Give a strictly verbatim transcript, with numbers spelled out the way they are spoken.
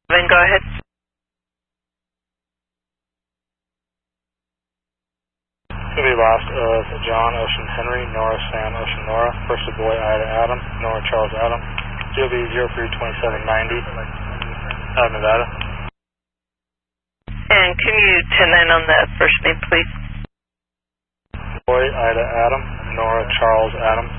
Then go ahead. To be lost of John Ocean Henry, Nora Sam Ocean Nora, first of boy Ida Adam, Nora Charles Adam, G O B zero three two seven ninety, out of Nevada. And can you turn in on the first name, please? Boy Ida Adam, Nora Charles Adam,